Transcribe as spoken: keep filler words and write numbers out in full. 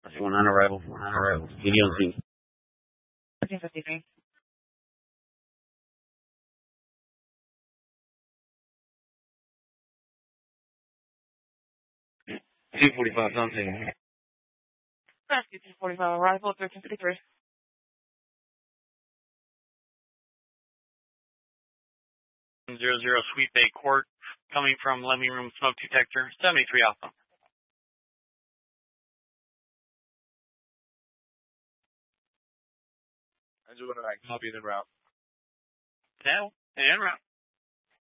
One on arrival, one on arrival. Video Z. thirteen fifty-three. two forty-five, something. Rescue two forty-five, arrival thirteen fifty-three. Zero zero Sweet Bay Court, coming from living room smoke detector, seventy-three Alpha. Angelo nine, copy and en route. Now, en route.